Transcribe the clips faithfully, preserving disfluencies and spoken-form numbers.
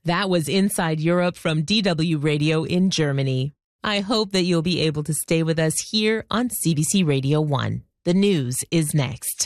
That was Inside Europe from D W Radio in Germany. I hope that you'll be able to stay with us here on C B C Radio one. The news is next.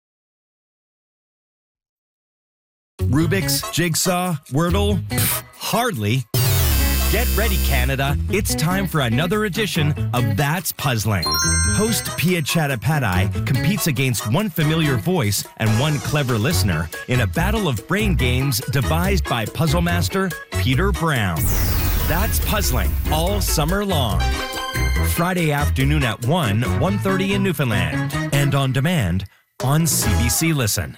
Rubik's, Jigsaw, Wordle? Pfft, hardly. Get ready, Canada. It's time for another edition of That's Puzzling. Host Pia Chattopadhyay competes against one familiar voice and one clever listener in a battle of brain games devised by puzzle master Peter Brown. That's Puzzling all summer long. Friday afternoon at one, one thirty in Newfoundland. And on demand on C B C Listen.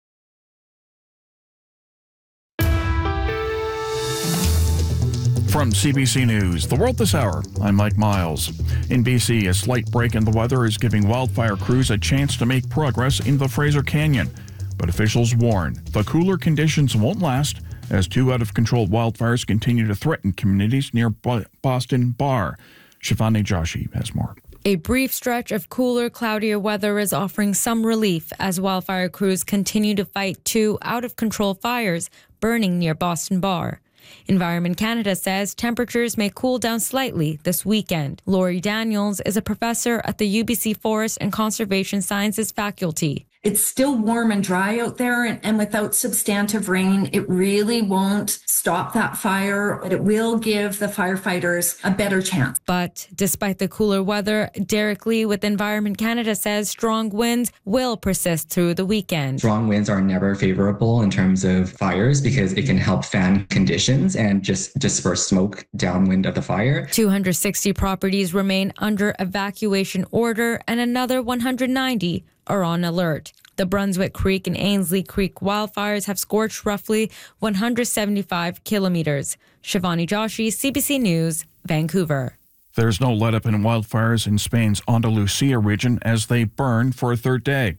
From C B C News, The World This Hour, I'm Mike Miles. In B C, a slight break in the weather is giving wildfire crews a chance to make progress in the Fraser Canyon. But officials warn the cooler conditions won't last as two out-of-control wildfires continue to threaten communities near Boston Bar. Shivani Joshi has more. A brief stretch of cooler, cloudier weather is offering some relief as wildfire crews continue to fight two out-of-control fires burning near Boston Bar. Environment Canada says temperatures may cool down slightly this weekend. Laurie Daniels is a professor at the U B C Forest and Conservation Sciences faculty. It's still warm and dry out there, and, and without substantive rain, it really won't stop that fire, but it will give the firefighters a better chance. But despite the cooler weather, Derek Lee with Environment Canada says strong winds will persist through the weekend. Strong winds are never favorable in terms of fires because it can help fan conditions and just disperse smoke downwind of the fire. two hundred sixty properties remain under evacuation order and another one hundred ninety are on alert. The Brunswick Creek and Ainsley Creek wildfires have scorched roughly one hundred seventy-five kilometers. Shivani Joshi, C B C News, Vancouver. There's no let-up in wildfires in Spain's Andalusia region as they burn for a third day.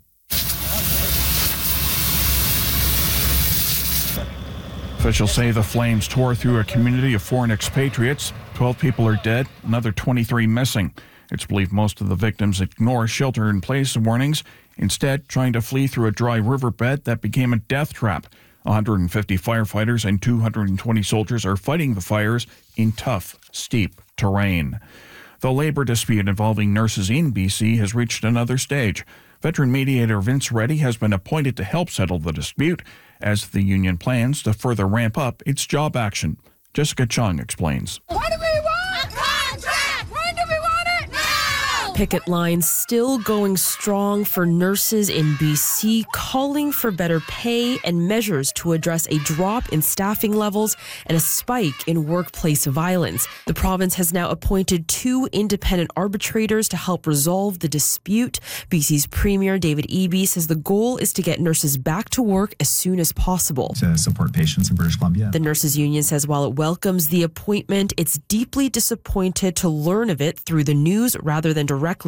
Officials say the flames tore through a community of foreign expatriates. twelve people are dead, another twenty-three missing. It's believed most of the victims ignore shelter-in-place warnings, instead trying to flee through a dry riverbed that became a death trap. one hundred fifty firefighters and two hundred twenty soldiers are fighting the fires in tough, steep terrain. The labor dispute involving nurses in B C has reached another stage. Veteran mediator Vince Reddy has been appointed to help settle the dispute as the union plans to further ramp up its job action. Jessica Chung explains. What do we want? A contract! When do we want it? Now! Picket lines still going strong for nurses in B C, calling for better pay and measures to address a drop in staffing levels and a spike in workplace violence. The province has now appointed two independent arbitrators to help resolve the dispute. B C's Premier David Eby says the goal is to get nurses back to work as soon as possible. To support patients in British Columbia. The nurses union says while it welcomes the appointment, it's deeply disappointed to learn of it through the news rather than directly